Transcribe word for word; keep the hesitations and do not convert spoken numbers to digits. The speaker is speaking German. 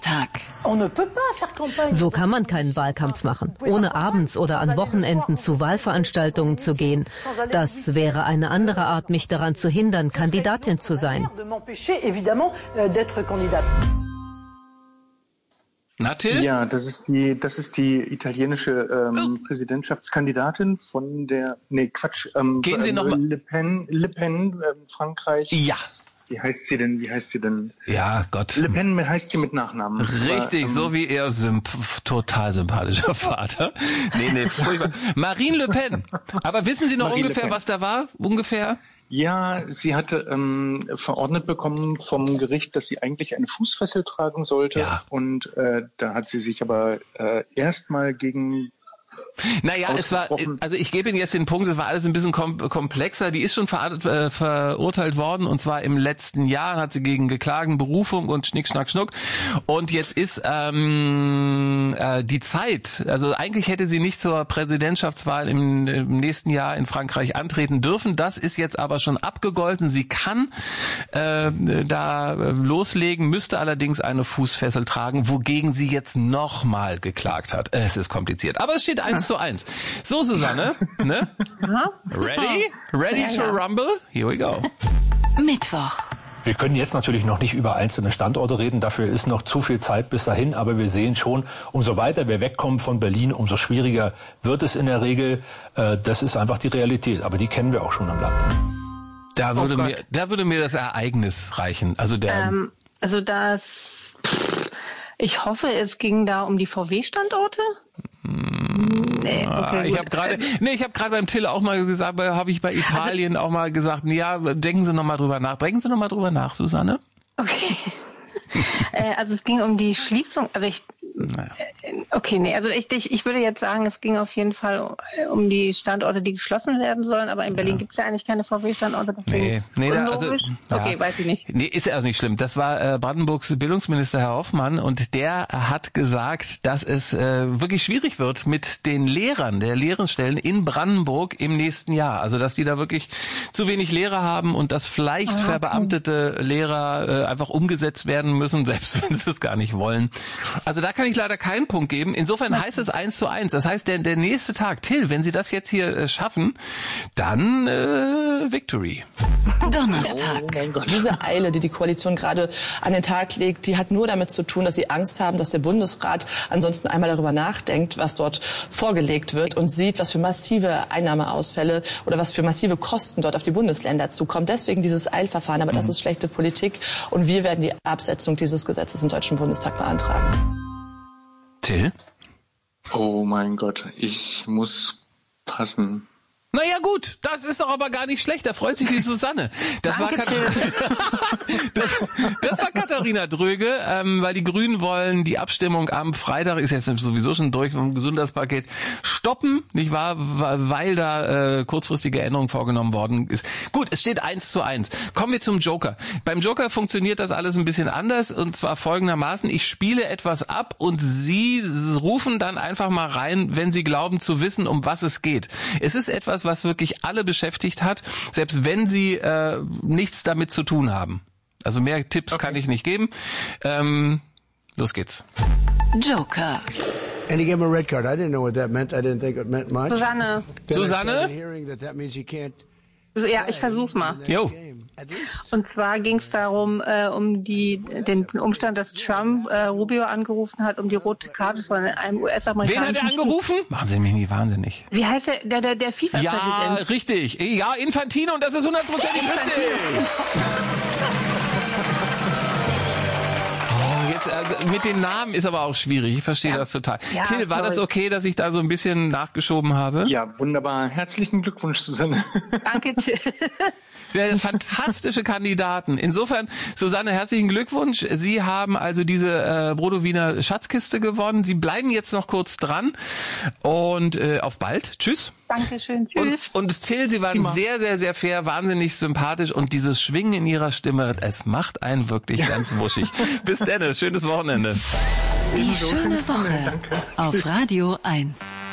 Donnerstag. So kann man keinen Wahlkampf machen, ohne abends oder an Wochenenden zu Wahlveranstaltungen zu gehen. Das wäre eine andere Art, mich daran zu hindern, Kandidatin zu sein. Na, Till? Ja, das ist die, das ist die italienische ähm, oh. Präsidentschaftskandidatin von der, nee, Quatsch, ähm, Gehen Sie ähm, noch mal. Le Pen, Le Pen, ähm, Frankreich. Ja. Wie heißt sie denn? Wie heißt sie denn? Ja, Gott. Le Pen heißt sie mit Nachnamen. Richtig, Aber, ähm, so wie ihr symp- total sympathischer Vater. Nee, nee, furchtbar. Marine Le Pen. Aber wissen Sie noch Marine ungefähr, was da war? Ungefähr? Ja, sie hatte ähm, verordnet bekommen vom Gericht, dass sie eigentlich eine Fußfessel tragen sollte. Ja. Und äh, da hat sie sich aber äh, erstmal gegen... Naja, es war, also ich gebe Ihnen jetzt den Punkt, es war alles ein bisschen kom- komplexer. Die ist schon ver- äh, verurteilt worden, und zwar im letzten Jahr hat sie gegen geklagen, Berufung und Schnick, Schnack, Schnuck. Und jetzt ist ähm, äh, die Zeit, also eigentlich hätte sie nicht zur Präsidentschaftswahl im, im nächsten Jahr in Frankreich antreten dürfen. Das ist jetzt aber schon abgegolten. Sie kann äh, da loslegen, müsste allerdings eine Fußfessel tragen, wogegen sie jetzt nochmal geklagt hat. Es ist kompliziert, aber es steht eins zu eins. So, Susanne, ne? Ready? Ready to rumble? Here we go. Mittwoch. Wir können jetzt natürlich noch nicht über einzelne Standorte reden, dafür ist noch zu viel Zeit bis dahin, aber wir sehen schon, umso weiter wir wegkommen von Berlin, umso schwieriger wird es in der Regel. Das ist einfach die Realität, aber die kennen wir auch schon im Land. Da würde oh mir, da würde mir das Ereignis reichen. Also der. Ähm, also das. Ich hoffe, es ging da um die V W-Standorte. Nee, okay, ich habe gerade, nee, ich habe gerade beim Till auch mal gesagt, habe ich bei Italien also, auch mal gesagt, ja, denken Sie noch mal drüber nach. Denken Sie noch mal drüber nach, Susanne. Okay. äh, also es ging um die Schließung, also ich, naja. okay, nee, also ich, ich, ich würde jetzt sagen, es ging auf jeden Fall um die Standorte, die geschlossen werden sollen, aber in Berlin ja. gibt es ja eigentlich keine V W-Standorte, deswegen nee, nee, da, also, okay, ja. weiß ich nicht. Nee, ist ja auch nicht schlimm. Das war äh, Brandenburgs Bildungsminister Herr Hoffmann, und der hat gesagt, dass es äh, wirklich schwierig wird mit den Lehrern der Lehrenstellen in Brandenburg im nächsten Jahr. Also dass die da wirklich zu wenig Lehrer haben und dass vielleicht ah, verbeamtete okay. Lehrer äh, einfach umgesetzt werden müssen, selbst wenn sie es gar nicht wollen. Also da kann ich leider keinen Punkt geben. Insofern heißt es eins zu eins. Das heißt, der, der nächste Tag, Till, wenn Sie das jetzt hier äh, schaffen, dann äh, Victory. Donnerstag. Oh Diese Eile, die die Koalition gerade an den Tag legt, die hat nur damit zu tun, dass sie Angst haben, dass der Bundesrat ansonsten einmal darüber nachdenkt, was dort vorgelegt wird, und sieht, was für massive Einnahmeausfälle oder was für massive Kosten dort auf die Bundesländer zukommt. Deswegen dieses Eilverfahren. Aber das ist schlechte Politik, und wir werden die Absetzung dieses Gesetzes im Deutschen Bundestag beantragen. Till? Oh mein Gott, ich muss passen. Naja gut, das ist doch aber gar nicht schlecht, da freut sich die Susanne. Das, war, Kat- das, das war Katharina Dröge, ähm, weil die Grünen wollen die Abstimmung am Freitag, ist jetzt sowieso schon durch vom Gesundheitspaket, stoppen, nicht wahr, weil da äh, kurzfristige Änderungen vorgenommen worden ist. Gut, es steht eins zu eins. Kommen wir zum Joker. Beim Joker funktioniert das alles ein bisschen anders, und zwar folgendermaßen: Ich spiele etwas ab und Sie rufen dann einfach mal rein, wenn Sie glauben zu wissen, um was es geht. Es ist etwas, was wirklich alle beschäftigt hat, selbst wenn sie äh, nichts damit zu tun haben. Also mehr Tipps okay. kann ich nicht geben. Ähm, los geht's. Joker. And he gave him a red card. I didn't know what that meant. I didn't think it meant much. Susanne. Then Susanne? Ja, ich versuch's mal. Jo. Und zwar ging es darum, äh, um die den Umstand, dass Trump äh, Rubio angerufen hat, um die rote Karte von einem U S-amerikanischen... Wen hat er angerufen? Machen Sie mich nicht wahnsinnig. Wie heißt der, der, der, der FIFA-Präsident? Ja, richtig. Ja, Infantino, und das ist hundertprozentig richtig. Jetzt, also mit den Namen ist aber auch schwierig. Ich verstehe ja. das total. Ja, Till, war toll. Das okay, dass ich da so ein bisschen nachgeschoben habe? Ja, wunderbar. Herzlichen Glückwunsch, Susanne. Danke, Till. Der fantastische Kandidaten. Insofern, Susanne, herzlichen Glückwunsch. Sie haben also diese äh, Brodowiner Schatzkiste gewonnen. Sie bleiben jetzt noch kurz dran. Und äh, auf bald. Tschüss. Dankeschön. Tschüss. Und, und Till, Sie waren Immer. sehr, sehr, sehr fair, wahnsinnig sympathisch. Und dieses Schwingen in Ihrer Stimme, es macht einen wirklich ja. ganz wuschig. Bis dann. Schönes Wochenende. Die schöne Woche auf Radio eins.